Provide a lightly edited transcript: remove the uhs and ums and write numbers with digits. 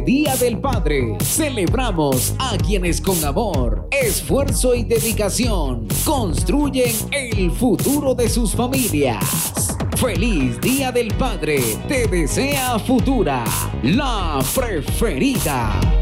Día del Padre, celebramos a quienes con amor, esfuerzo y dedicación construyen el futuro de sus familias. Feliz Día del Padre, te desea Futura, la preferida.